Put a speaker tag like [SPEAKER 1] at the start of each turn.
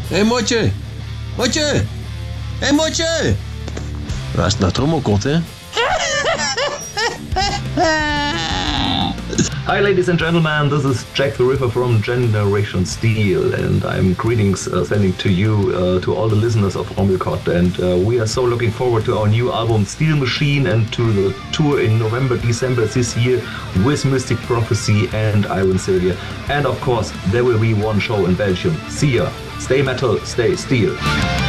[SPEAKER 1] Hé, Motje! Motje! Hé, Motje! Waar is het nou trommelkot, hè?
[SPEAKER 2] Hi ladies and gentlemen, this is Jack the Ripper from Generation Steel, and I'm greetings sending to you, to all the listeners of Rommelkott, and we are so looking forward to our new album Steel Machine and to the tour in November, December this year with Mystic Prophecy and Iron Sylvia, and of course there will be one show in Belgium. See ya! Stay metal, stay steel!